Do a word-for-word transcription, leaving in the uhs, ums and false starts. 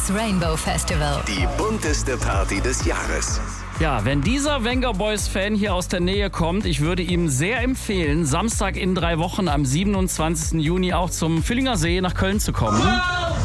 Das Rainbow Festival. Die bunteste Party des Jahres. Ja, wenn dieser Venga Boys-Fan hier aus der Nähe kommt, ich würde ihm sehr empfehlen, Samstag in drei Wochen am siebenundzwanzigsten Juni auch zum Völlinger See nach Köln zu kommen.